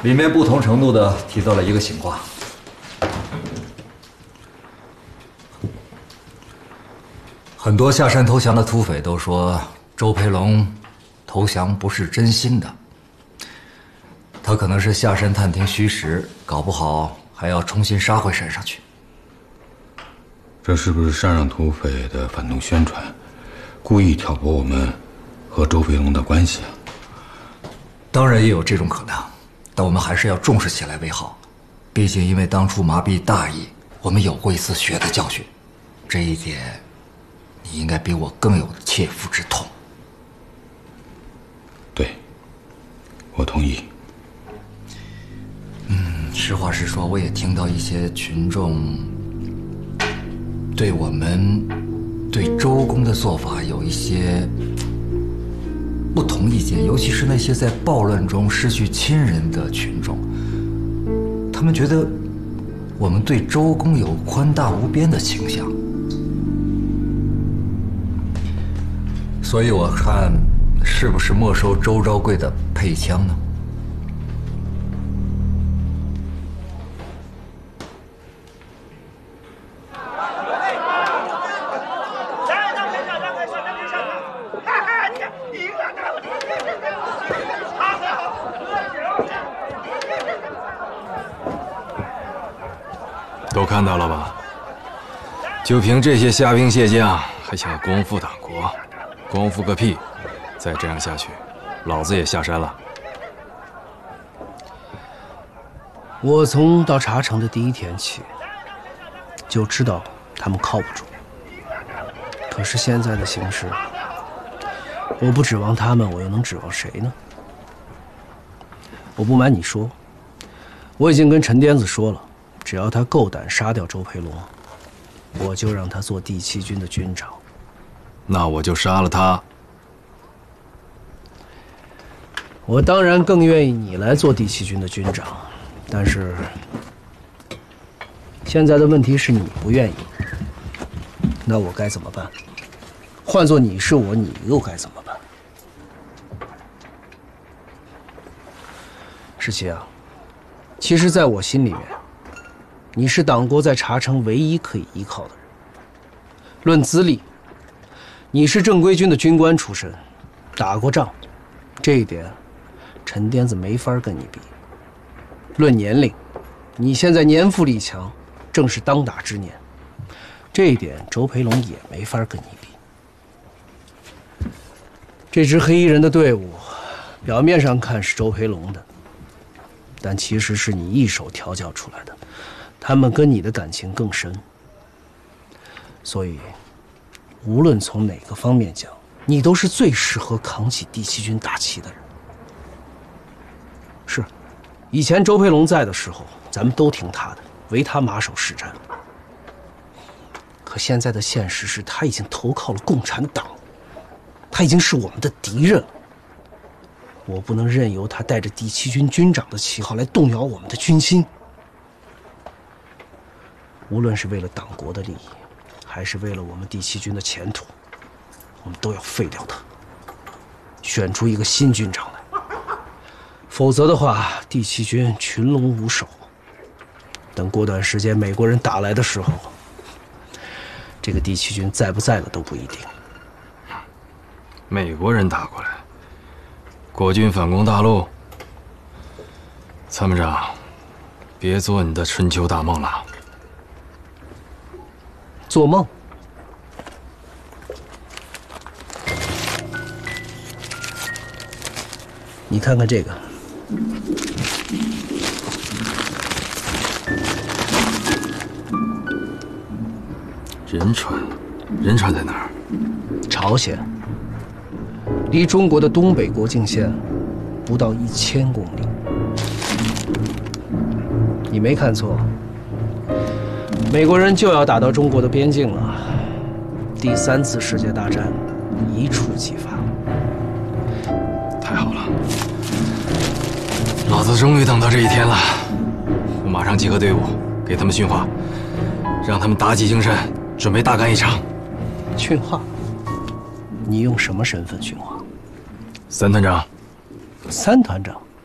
里面不同程度的提到了一个情况。很多下山投降的土匪都说周培龙投降不是真心的，他可能是下山探听虚实，搞不好还要重新杀回山上去。 这是不是山上土匪的反动宣传，故意挑拨我们和周培龙的关系啊？ 当然也有这种可能，但我们还是要重视起来为好。毕竟因为当初麻痹大意，我们有过一次血的教训，这一点你应该比我更有切肤之痛。 对，我同意。 实话实说，我也听到一些群众对我们对周公的做法有一些不同意见，尤其是那些在暴乱中失去亲人的群众，他们觉得我们对周公有宽大无边的倾向，所以我看是不是没收周昭贵的配枪呢？ 都看到了吧？就凭这些虾兵蟹将，还想光复党国？光复个屁！再这样下去，老子也下山了。 我从到茶城的第一天起，就知道他们靠不住。可是现在的形势，我不指望他们，我又能指望谁呢？我不瞒你说，我已经跟陈颠子说了，只要他够胆杀掉周培龙，我就让他做第7军的军长。 那我就杀了他。 我当然更愿意你来做第7军的军长，但是现在的问题是你不愿意，那我该怎么办？换做你是我，你又该怎么办？世奇啊，其实在我心里面，你是党国在茶城唯一可以依靠的人。论资历，你是正规军的军官出身，打过仗，这一点陈颠子没法跟你比。论年龄，你现在年富力强，正是当打之年，这一点周培龙也没法跟你比。这支黑衣人的队伍，表面上看是周培龙的，但其实是你一手调教出来的，他们跟你的感情更深。所以，无论从哪个方面讲，你都是最适合扛起第7军大旗的人。是，以前周培龙在的时候，咱们都听他的，唯他马首是瞻。可现在的现实是，他已经投靠了共产党，他已经是我们的敌人了。我不能任由他带着第7军军长的旗号来动摇我们的军心。无论是为了党国的利益，还是为了我们第7军的前途，我们都要废掉他，选出一个新军长来。否则的话，第7军群龙无首。等过段时间美国人打来的时候，这个第7军在不在了都不一定。 美国人打过来，国军反攻大陆，参谋长，别做你的春秋大梦了。 做梦？你看看这个。 仁川在哪儿？ 朝鲜，离中国的东北国境线不到1000公里。你没看错，美国人就要打到中国的边境了。第3次世界大战一触即发。 太好了，老子终于等到这一天了。我马上集合队伍，给他们训话，让他们打起精神，准备大干一场。 训话？你用什么身份训话？ 3团长。 3团长？